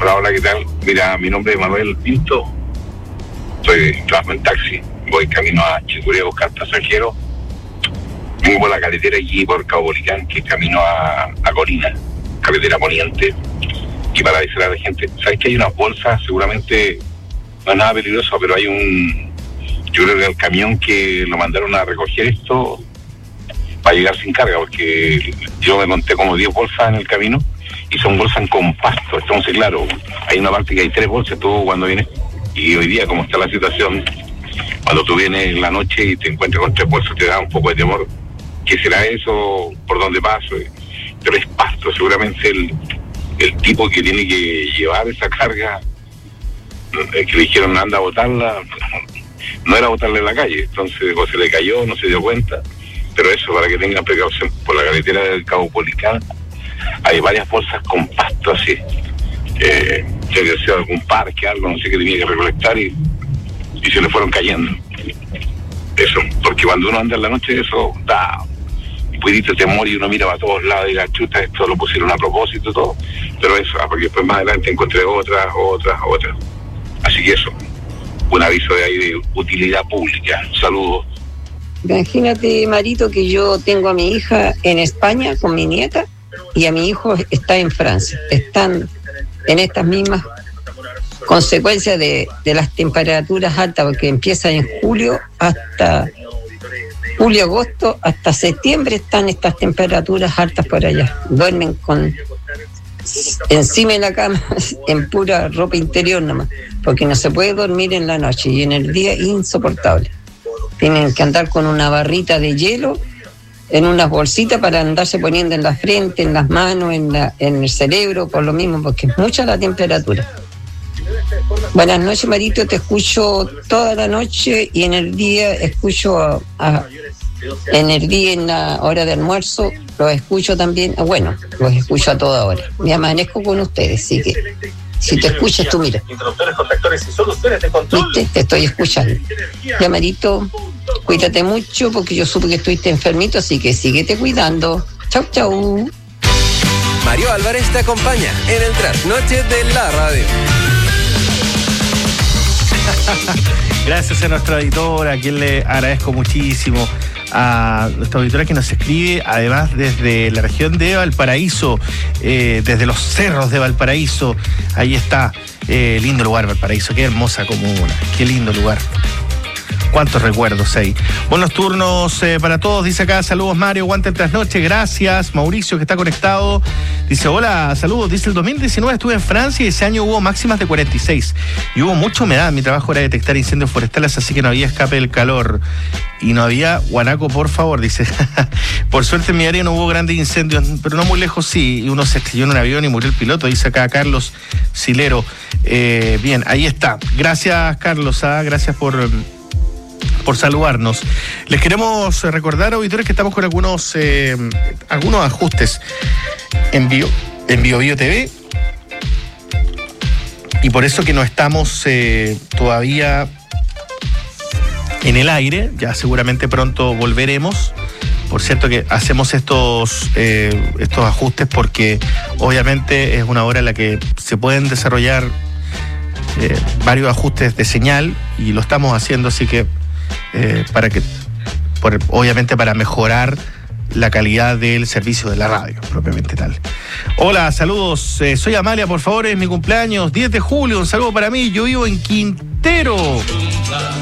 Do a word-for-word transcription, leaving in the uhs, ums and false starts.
Hola, hola, ¿qué tal? Mira, mi nombre es Manuel Pinto, soy trabajo en taxi, voy camino a Chicureo a buscar pasajeros, vengo por la carretera allí por Cabo Bolicán, que es camino a, a Colina, carretera poniente, y para avisar a la gente, ¿sabes que hay unas bolsas? Seguramente no es nada peligroso, pero hay un, yo creo que el camión que lo mandaron a recoger esto va a llegar sin carga, porque yo me monté como diez bolsas en el camino, y son bolsas con pasto. Entonces, claro, hay una parte que hay tres bolsas, tú cuando vienes, y hoy día, como está la situación, cuando tú vienes en la noche y te encuentras con tres bolsas, te da un poco de temor. ¿Qué será eso? ¿Por dónde paso? Pero es pasto, seguramente el, el tipo que tiene que llevar esa carga, el que le dijeron anda a botarla, no era botarla en la calle, entonces o se le cayó, no se dio cuenta. Pero eso, para que tengan precaución, por la carretera del Cabo Bolicán hay varias bolsas con pasto así, eh, se había sido algún parque, algo, no sé qué tenía que recolectar, y, y se le fueron cayendo. Eso, porque cuando uno anda en la noche, eso da un poquito de temor y uno mira para todos lados y la chuta, esto lo pusieron a propósito, todo, pero eso, porque después más adelante encontré otras, otras, otras. Así que eso, un aviso de ahí de utilidad pública. Saludos. Imagínate, Marito, que yo tengo a mi hija en España con mi nieta y a mi hijo está en Francia. Están en estas mismas consecuencias de, de las temperaturas altas, porque empieza en julio hasta julio, agosto, hasta septiembre están estas temperaturas altas por allá. Duermen con encima de la cama en pura ropa interior nomás, porque no se puede dormir en la noche y en el día insoportable. Tienen que andar con una barrita de hielo en unas bolsitas para andarse poniendo en la frente, en las manos, en, la, en el cerebro, por lo mismo, porque es mucha la temperatura. Buenas noches, Marito, te escucho toda la noche y en el día escucho a, a, en el día, en la hora de almuerzo, los escucho también, bueno, los escucho a toda hora. Me amanezco con ustedes, así que si te escuchas tú, mira. ¿Viste? Te estoy escuchando. Ya, Marito, cuídate mucho porque yo supe que estuviste enfermito, así que síguete cuidando. Chau, chau. Mario Álvarez te acompaña en el trasnoche de la radio. Gracias a nuestra editora, a quien le agradezco muchísimo, a nuestra auditora que nos escribe además desde la región de Valparaíso, eh, desde los cerros de Valparaíso. Ahí está, eh, lindo lugar Valparaíso, qué hermosa comuna, qué lindo lugar. Cuántos recuerdos ahí. Buenos turnos eh, para todos, dice acá, saludos Mario, aguante el trasnoche, gracias. Mauricio, que está conectado, dice, hola, saludos, dice, el dos mil diecinueve estuve en Francia y ese año hubo máximas de cuarenta y seis y hubo mucha humedad. Mi trabajo era detectar incendios forestales, así que no había escape del calor y no había guanaco, por favor, dice. Por suerte en mi área no hubo grandes incendios, pero no muy lejos sí, y uno se estrelló en un avión y murió el piloto, dice acá Carlos Silero. Eh, bien, ahí está. Gracias, Carlos, ¿ah? Gracias por... por saludarnos. Les queremos recordar, auditores, que estamos con algunos eh, algunos ajustes en Bio, en Bio Bio T V, y por eso que no estamos eh, todavía en el aire. Ya seguramente pronto volveremos. Por cierto que hacemos estos eh, estos ajustes porque obviamente es una hora en la que se pueden desarrollar eh, varios ajustes de señal y lo estamos haciendo, así que Eh, para que, por, obviamente para mejorar la calidad del servicio de la radio, propiamente tal. Hola, saludos, eh, soy Amalia, por favor, es mi cumpleaños, diez de julio, un saludo para mí, yo vivo en Quintero.